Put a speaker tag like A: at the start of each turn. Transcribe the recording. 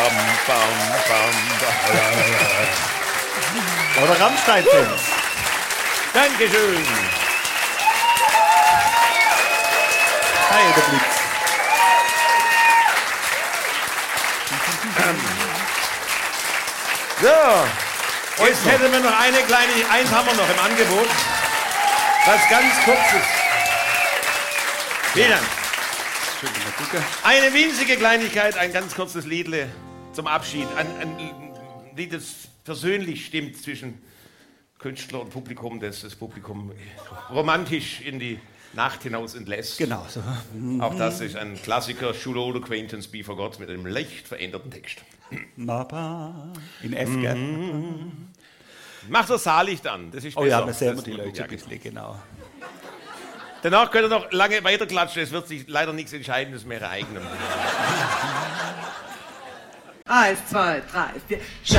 A: Oder Rammstein-Fans.
B: Dankeschön.
A: Hi, der Blitz.
B: So, jetzt hätten wir noch eins haben wir noch im Angebot. Was ganz kurzes. Vielen Dank. Eine winzige Kleinigkeit, ein ganz kurzes Liedle zum Abschied. Ein Lied, das persönlich stimmt zwischen Künstler und Publikum, das Publikum romantisch in die Nacht hinaus entlässt.
A: Genau so.
B: Auch das ist ein Klassiker, Should Old Acquaintance Be Forgot, mit einem leicht veränderten Text.
A: Mapa. In F, gell?
B: Macht das Saallicht an, das ist besser.
A: Oh ja, wir sehen
B: Das
A: die
B: ist
A: Leute
B: ja
A: ein bisschen, genau.
B: Danach könnt ihr noch lange weiterklatschen, es wird sich leider nichts Entscheidendes mehr ereignen.
C: 1, 2, 3, 4.